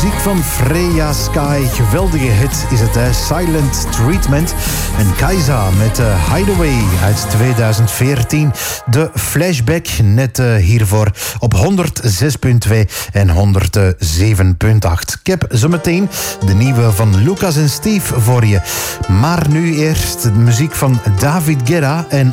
muziek van Freya Sky. Geweldige hit is het, hè? Silent Treatment. En Kaiza met Hideaway uit 2014. De flashback net hiervoor op 106.2 en 107.8. Ik heb zometeen de nieuwe van Lucas en Steve voor je. Maar nu eerst de muziek van David Guetta en